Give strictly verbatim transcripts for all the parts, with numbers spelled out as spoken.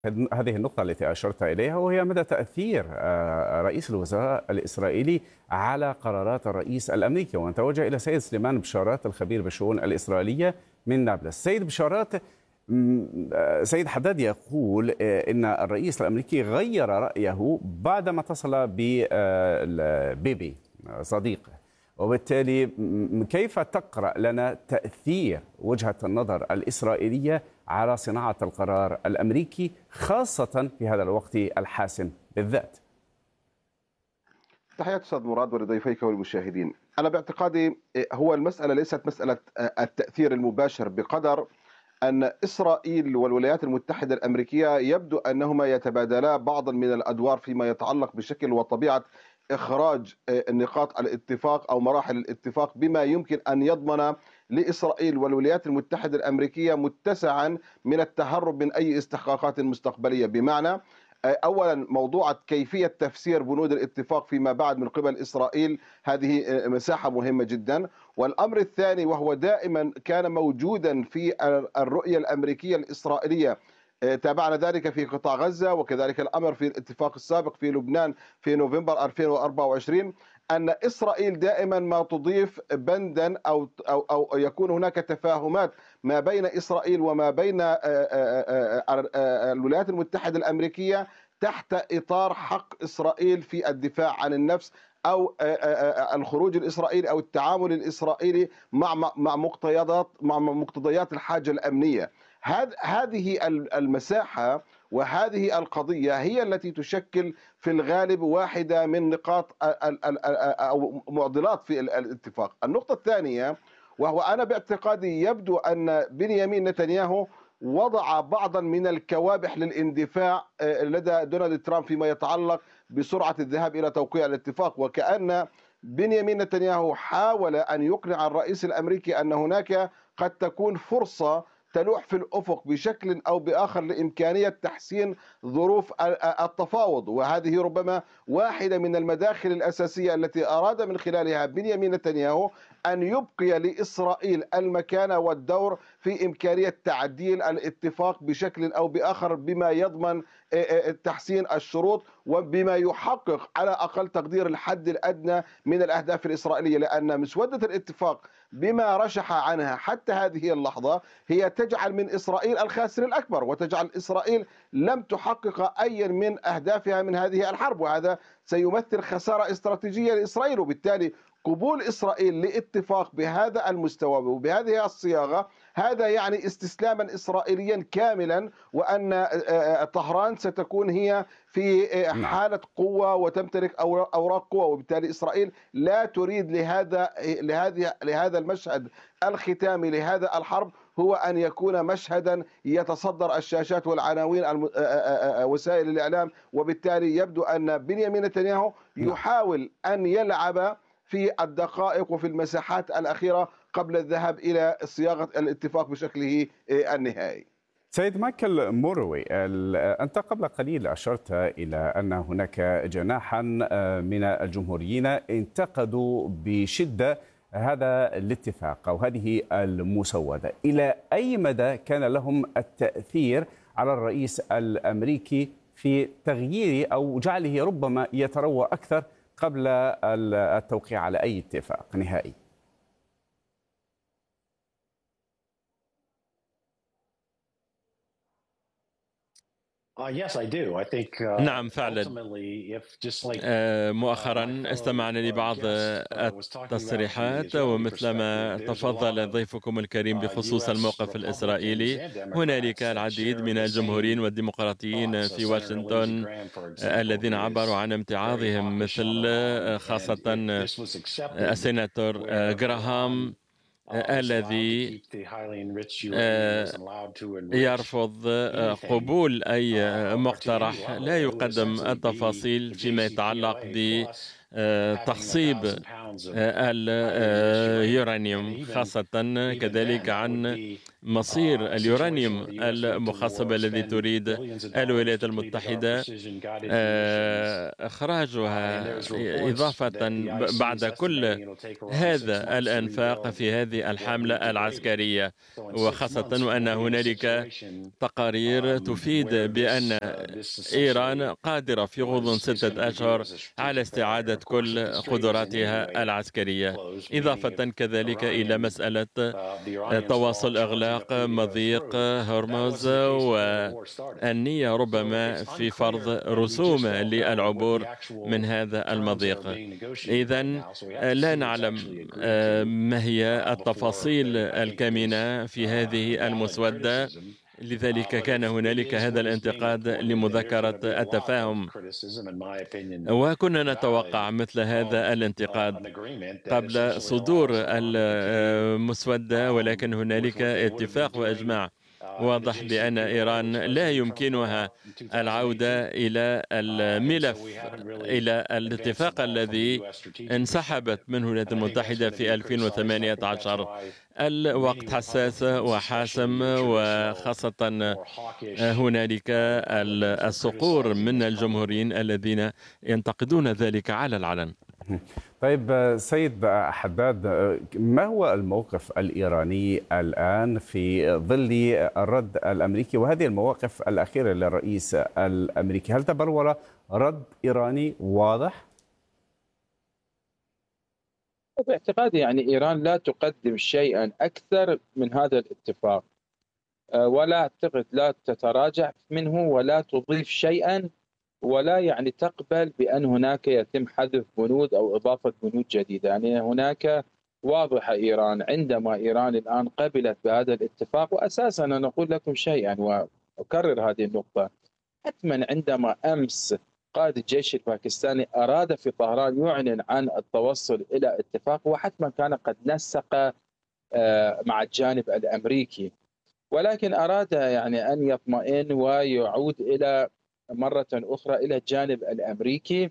هذه النقطة التي أشرت إليها، وهي مدى تأثير آه، رئيس الوزراء الإسرائيلي على قرارات الرئيس الأمريكي. وأن توجه إلى سيد سليمان بشارات الخبير بالشؤون الإسرائيلية من نابلس. سيد بشارات، م- آه، سيد حداد يقول آه، إن الرئيس الأمريكي غير رأيه بعدما اتصل ببيبي صديقه، وبالتالي م- كيف تقرأ لنا تأثير وجهة النظر الإسرائيلية على صناعة القرار الأمريكي، خاصة في هذا الوقت الحاسم بالذات؟ تحياتي أستاذ مراد ولضيفيك والمشاهدين. أنا باعتقادي هو المسألة ليست مسألة التأثير المباشر بقدر أن إسرائيل والولايات المتحدة الأمريكية يبدو أنهما يتبادلا بعضا من الأدوار فيما يتعلق بشكل وطبيعة إخراج نقاط الاتفاق أو مراحل الاتفاق بما يمكن أن يضمن لإسرائيل والولايات المتحدة الأمريكية متسعا من التهرب من أي استحقاقات مستقبلية. بمعنى أولا موضوع كيفية تفسير بنود الاتفاق فيما بعد من قبل إسرائيل، هذه مساحة مهمة جدا. والأمر الثاني وهو دائما كان موجودا في الرؤية الأمريكية الإسرائيلية، تابعنا ذلك في قطاع غزة وكذلك الأمر في الاتفاق السابق في لبنان في نوفمبر ألفين وأربعة وعشرين، أن إسرائيل دائما ما تضيف بندا أو أو أو يكون هناك تفاهمات ما بين إسرائيل وما بين الولايات المتحدة الأمريكية تحت إطار حق إسرائيل في الدفاع عن النفس أو الخروج الإسرائيلي أو التعامل الإسرائيلي مع مع مقتضيات مع مقتضيات الحاجة الأمنية. هذه المساحة وهذه القضية هي التي تشكل في الغالب واحدة من نقاط أو معضلات في الاتفاق. النقطة الثانية وهو أنا باعتقادي يبدو أن بنيامين نتنياهو وضع بعضا من الكوابح للاندفاع لدى دونالد ترامب فيما يتعلق بسرعة الذهاب إلى توقيع الاتفاق، وكأن بنيامين نتنياهو حاول أن يقنع الرئيس الأمريكي أن هناك قد تكون فرصة تلوح في الأفق بشكل أو بآخر لإمكانية تحسين ظروف التفاوض، وهذه ربما واحدة من المداخل الأساسية التي أراد من خلالها بنيامين نتنياهو أن يبقي لإسرائيل المكانة والدور في إمكانية تعديل الاتفاق بشكل أو بآخر بما يضمن تحسين الشروط وبما يحقق على أقل تقدير الحد الأدنى من الأهداف الإسرائيلية، لأن مسودة الاتفاق بما رشح عنها حتى هذه اللحظة هي تجعل من إسرائيل الخاسر الأكبر وتجعل إسرائيل لم تحقق أي من أهدافها من هذه الحرب، وهذا سيمثل خسارة استراتيجية لإسرائيل. وبالتالي قبول إسرائيل لاتفاق بهذا المستوى وبهذه الصياغة هذا يعني استسلاما إسرائيليا كاملا، وأن طهران ستكون هي في نعم. حالة قوة وتمتلك أوراق قوة، وبالتالي إسرائيل لا تريد لهذا لهذه لهذا المشهد الختامي لهذا الحرب هو أن يكون مشهدا يتصدر الشاشات والعناوين وسائل الإعلام. وبالتالي يبدو أن بنيامين نتنياهو نعم. يحاول أن يلعب في الدقائق وفي المساحات الأخيرة قبل الذهاب إلى صياغة الاتفاق بشكله النهائي. سيد مايكل موروي، أنت قبل قليل أشرت إلى أن هناك جناحا من الجمهوريين انتقدوا بشدة هذا الاتفاق أو هذه المسودة. إلى أي مدى كان لهم التأثير على الرئيس الأمريكي في تغيير أو جعله ربما يتروى أكثر قبل التوقيع على أي اتفاق نهائي؟ نعم فعلا. آه، مؤخرا استمعنا لبعض التصريحات، ومثلما تفضل ضيفكم الكريم بخصوص الموقف الإسرائيلي، هنالك العديد من الجمهوريين والديمقراطيين في واشنطن الذين عبروا عن امتعاضهم، مثل خاصة السيناتور جراهام الذي يرفض قبول أي مقترح لا يقدم التفاصيل فيما يتعلق بتخصيب اليورانيوم، خاصة كذلك عن مصير اليورانيوم المخصب الذي تريد الولايات المتحدة إخراجها، إضافة بعد كل هذا الأنفاق في هذه الحملة العسكرية، وخاصة وأن هنالك تقارير تفيد بأن إيران قادرة في غضون ستة أشهر على استعادة كل قدراتها العسكرية، إضافة كذلك إلى مسألة تواصل إغلاق مضيق هرمز والنية ربما في فرض رسوم للعبور من هذا المضيق. إذن لا نعلم ما هي التفاصيل الكامنة في هذه المسودة، لذلك كان هنالك هذا الانتقاد لمذكرة التفاهم، وكنا نتوقع مثل هذا الانتقاد قبل صدور المسودة، ولكن هنالك اتفاق وإجماع واضح بأن إيران لا يمكنها العودة إلى الملف، إلى الاتفاق الذي انسحبت منه الولايات المتحدة في ألفين وثمانية عشر. الوقت حساس وحاسم، وخاصة هنالك الصقور من الجمهوريين الذين ينتقدون ذلك على العلن. طيب سيد حداد، ما هو الموقف الإيراني الآن في ظل الرد الأمريكي وهذه المواقف الأخيرة للرئيس الأمريكي؟ هل تبلور رد إيراني واضح؟ باعتقادي يعني إيران لا تقدم شيئا أكثر من هذا الاتفاق، ولا أعتقد لا تتراجع منه ولا تضيف شيئا، ولا يعني تقبل بأن هناك يتم حذف بنود أو إضافة بنود جديدة. يعني هناك واضحة إيران، عندما إيران الآن قبلت بهذا الاتفاق، وأساسا أنا أقول لكم شيئا يعني وأكرر هذه النقطة، حتما عندما أمس قائد الجيش الباكستاني أراد في طهران يعلن عن التوصل إلى اتفاق، وحتما كان قد نسق مع الجانب الأمريكي، ولكن أراد يعني أن يطمئن ويعود إلى مرة أخرى إلى الجانب الأمريكي.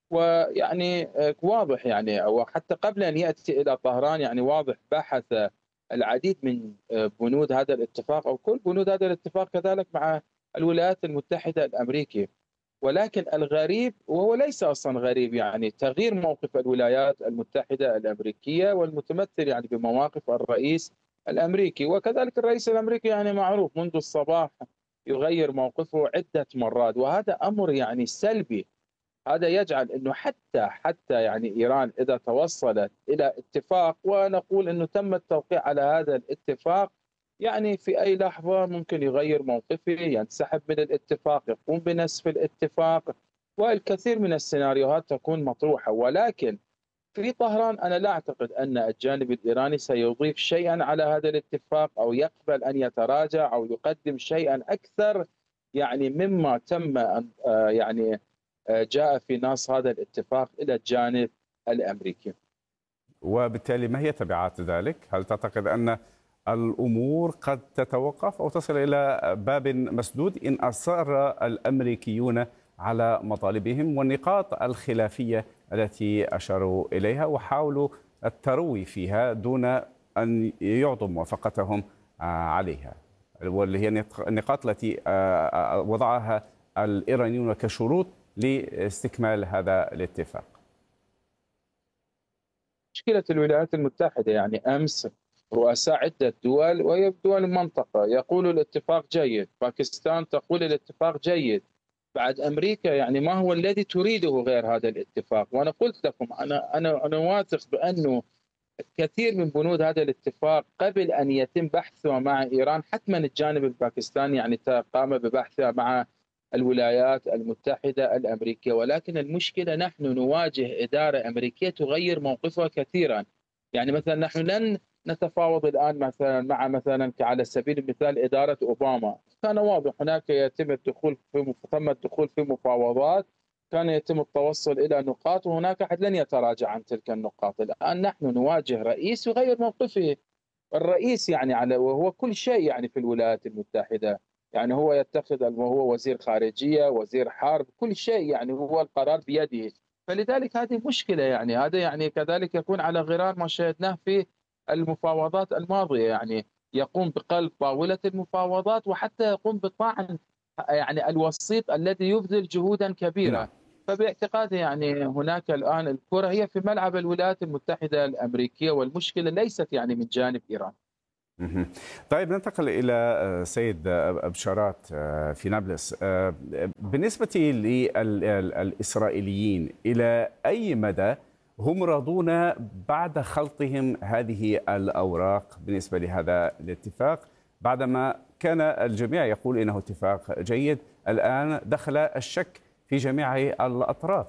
ويعني واضح يعني أو حتى قبل أن يأتي إلى طهران يعني واضح بحث العديد من بنود هذا الاتفاق أو كل بنود هذا الاتفاق كذلك مع الولايات المتحدة الأمريكية. ولكن الغريب، وهو ليس أصلا غريب، يعني تغيير موقف الولايات المتحدة الأمريكية والمتمثل يعني بمواقف الرئيس الأمريكي، وكذلك الرئيس الأمريكي يعني معروف منذ الصباح يغير موقفه عدة مرات، وهذا أمر يعني سلبي. هذا يجعل أنه حتى حتى يعني إيران إذا توصلت إلى اتفاق، ونقول أنه تم التوقيع على هذا الاتفاق، يعني في أي لحظة ممكن يغير موقفه، ينسحب من الاتفاق، يقوم بنسف الاتفاق، والكثير من السيناريوهات تكون مطروحة. ولكن في طهران أنا لا أعتقد أن الجانب الإيراني سيضيف شيئا على هذا الاتفاق أو يقبل أن يتراجع أو يقدم شيئا أكثر يعني مما تم يعني جاء في نص هذا الاتفاق إلى الجانب الأمريكي. وبالتالي ما هي تبعات ذلك؟ هل تعتقد أن الأمور قد تتوقف أو تصل إلى باب مسدود إن أصر الأمريكيون على مطالبهم والنقاط الخلافية التي أشاروا إليها وحاولوا التروي فيها دون أن يعطوا موافقتهم عليها، واللي هي النقاط التي وضعها الإيرانيون كشروط لاستكمال هذا الاتفاق؟ مشكلة الولايات المتحدة يعني أمس رؤساء عدة دول وهي دول المنطقة يقولوا الاتفاق جيد، باكستان تقول الاتفاق جيد، بعد أمريكا يعني ما هو الذي تريده غير هذا الاتفاق؟ وأنا قلت لكم أنا أنا أنا واثق بأنه كثير من بنود هذا الاتفاق قبل أن يتم بحثها مع إيران حتما الجانب الباكستاني يعني قام ببحثها مع الولايات المتحدة الأمريكية. ولكن المشكلة نحن نواجه إدارة أمريكية تغير موقفها كثيرا. يعني مثلا نحن لن نتفاوض الآن مثلا مع مثلا على سبيل المثال إدارة أوباما، كان واضح هناك يتم الدخول في تم الدخول في مفاوضات، كان يتم التوصل إلى نقاط، وهناك أحد لن يتراجع عن تلك النقاط. الآن نحن نواجه رئيس يغير موقفه، الرئيس يعني على وهو كل شيء يعني في الولايات المتحدة، يعني هو يتخذ وهو وزير خارجية وزير حرب كل شيء، يعني هو القرار بيده. فلذلك هذه مشكلة، يعني هذا يعني كذلك يكون على غرار ما شاهدناه في المفاوضات الماضية. يعني يقوم بقلب طاولة المفاوضات وحتى يقوم بطعن يعني الوسيط الذي يبذل جهودا نعم. كبيرة. فباعتقادي يعني هناك الآن الكرة هي في ملعب الولايات المتحدة الأمريكية، والمشكلة ليست يعني من جانب إيران. مهم. طيب ننتقل إلى آه، سيد آه، بشارات آه، في نابلس. آه، بالنسبة للإسرائيليين، إلى أي مدى هم راضون بعد خلطهم هذه الأوراق بالنسبة لهذا الاتفاق، بعدما كان الجميع يقول إنه اتفاق جيد؟ الآن دخل الشك في جميع الأطراف.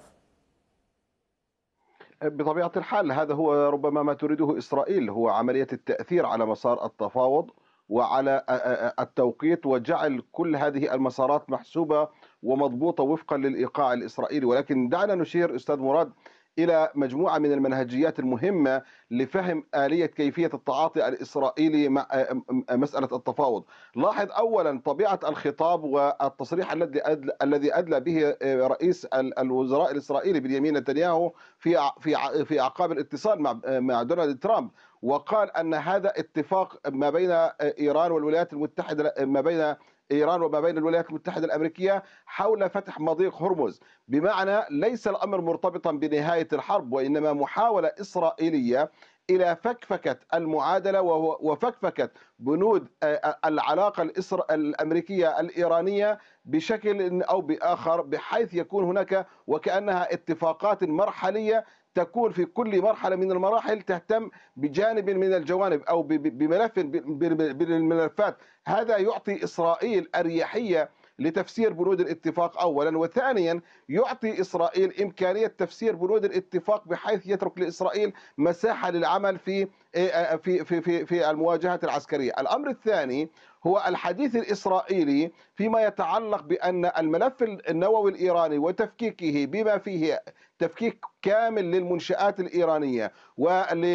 بطبيعة الحال هذا هو ربما ما تريده إسرائيل، هو عملية التأثير على مسار التفاوض وعلى التوقيت، وجعل كل هذه المسارات محسوبة ومضبوطة وفقا للإيقاع الإسرائيلي. ولكن دعنا نشير أستاذ مراد إلى مجموعة من المنهجيات المهمة لفهم آلية كيفية التعاطي الإسرائيلي مع مسألة التفاوض. لاحظ أولا طبيعة الخطاب والتصريح الذي أدلى الذي أدلى به رئيس الوزراء الإسرائيلي بنيامين نتنياهو في في في أعقاب الاتصال مع مع دونالد ترامب، وقال أن هذا اتفاق ما بين إيران والولايات المتحدة ما بين إيران وما بين الولايات المتحدة الأمريكية حول فتح مضيق هرمز، بمعنى ليس الأمر مرتبطا بنهاية الحرب، وإنما محاولة إسرائيلية إلى فكفكة المعادلة وفكفكة بنود العلاقة الأمريكية الإيرانية بشكل أو بآخر، بحيث يكون هناك وكأنها اتفاقات مرحلية تكون في كل مرحلة من المراحل تهتم بجانب من الجوانب أو بملف من الملفات. هذا يعطي إسرائيل أريحية لتفسير بنود الاتفاق أولا، وثانيا يعطي إسرائيل إمكانية تفسير بنود الاتفاق بحيث يترك لإسرائيل مساحة للعمل في في في في, في المواجهات العسكرية. الأمر الثاني هو الحديث الإسرائيلي فيما يتعلق بأن الملف النووي الإيراني وتفكيكه بما فيه تفكيك كامل للمنشآت الإيرانية ول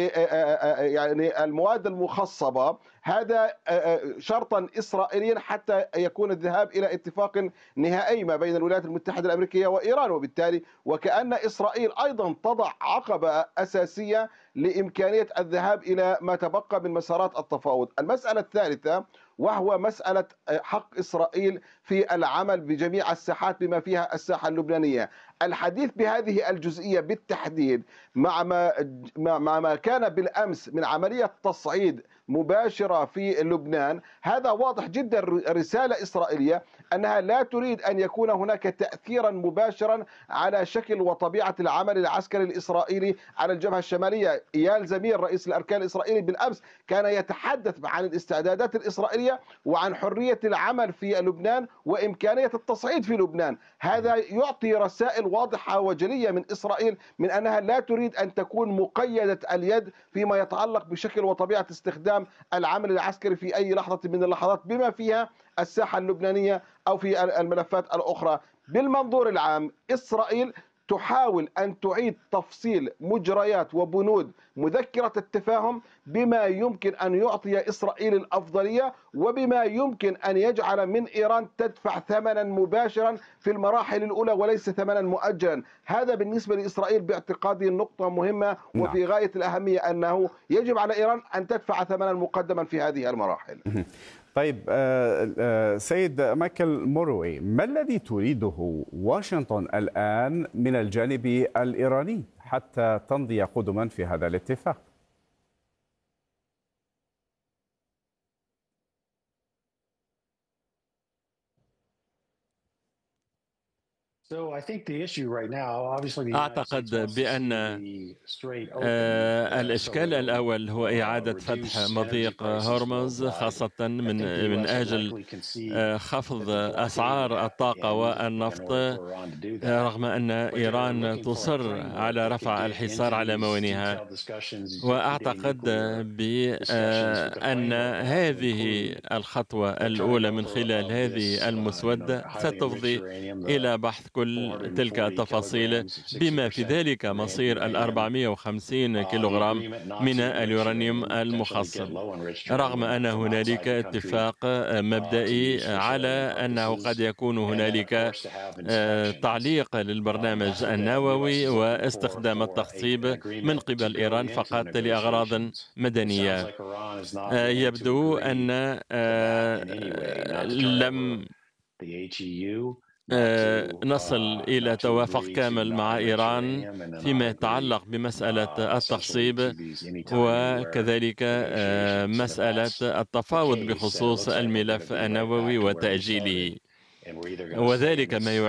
يعني المواد المخصبة، هذا شرطا إسرائيليا حتى يكون الذهاب إلى اتفاق نهائي ما بين الولايات المتحدة الأمريكية وإيران، وبالتالي وكأن إسرائيل أيضا تضع عقبة أساسية لإمكانية الذهاب إلى ما تبقى من مسارات التفاوض. المسألة الثالثة وهو مسألة حق إسرائيل في العمل بجميع الساحات بما فيها الساحة اللبنانية. الحديث بهذه الجزئية بالتحديد مع ما مع ما كان بالأمس من عملية تصعيد مباشرة في لبنان، هذا واضح جدا رسالة إسرائيلية أنها لا تريد أن يكون هناك تأثيرا مباشرا على شكل وطبيعة العمل العسكري الإسرائيلي على الجبهة الشمالية. إيال زمير رئيس الأركان الإسرائيلي بالأمس كان يتحدث عن الاستعدادات الإسرائيلية وعن حرية العمل في لبنان وإمكانية التصعيد في لبنان. هذا يعطي رسائل واضحة وجلية من إسرائيل من أنها لا تريد أن تكون مقيدة اليد فيما يتعلق بشكل وطبيعة استخدام العمل العسكري في أي لحظة من اللحظات بما فيها الساحة اللبنانية أو في الملفات الأخرى. بالمنظور العام إسرائيل تحاول أن تعيد تفصيل مجريات وبنود مذكرة التفاهم بما يمكن أن يعطي إسرائيل الأفضلية وبما يمكن أن يجعل من إيران تدفع ثمنا مباشرا في المراحل الأولى وليس ثمنا مؤجلا. هذا بالنسبة لإسرائيل باعتقادي نقطة مهمة وفي غاية الأهمية، أنه يجب على إيران أن تدفع ثمنا مقدما في هذه المراحل. طيب سيد مايكل موروي، ما الذي تريده واشنطن الآن من الجانب الإيراني حتى تمضي قدما في هذا الاتفاق؟ أعتقد بأن الإشكال الأول هو إعادة فتح مضيق هرمز، خاصة من من أجل خفض أسعار الطاقة والنفط، رغم أن إيران تصر على رفع الحصار على موانئها. وأعتقد بأن هذه الخطوة الأولى من خلال هذه المسودة ستفضي إلى بحث كل تلك التفاصيل بما في ذلك مصير الأربعمائة وخمسين كيلوغرام من اليورانيوم المخصب، رغم أن هنالك اتفاق مبدئي على أنه قد يكون هنالك تعليق للبرنامج النووي واستخدام التخصيب من قبل إيران فقط لأغراض مدنية. يبدو أن لم نصل إلى توافق كامل مع إيران فيما يتعلق بمسألة التخصيب وكذلك مسألة التفاوض بخصوص الملف النووي وتأجيله، وذلك ما